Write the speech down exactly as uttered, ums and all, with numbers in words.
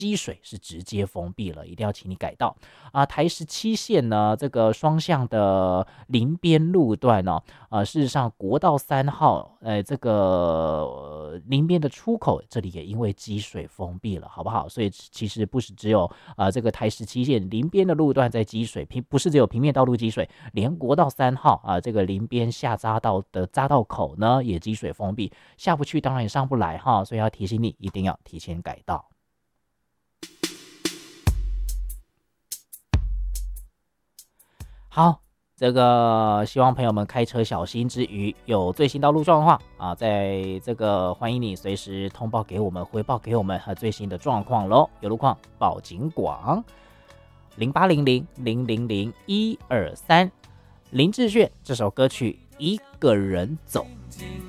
积水是直接封闭了，一定要请你改道啊。台十七线呢，这个双向的林边路段呢、哦，呃，事实上国道三号，呃，这个、呃、林边的出口这里也因为积水封闭了，好不好？所以其实不是只有啊、呃、这个台十七线林边的路段在积水，平不是只有平面道路积水，连国道三号啊、呃、这个林边下匝道的匝道口呢也积水封闭，下不去当然也上不来哈，所以要提醒你一定要提前改道。好，这个希望朋友们开车小心之余，有最新道路状况啊，在这个欢迎你随时通报给我们，回报给我们和最新的状况喽。有路况报警广零八零零零零零一二三林志炫这首歌曲《一个人走》。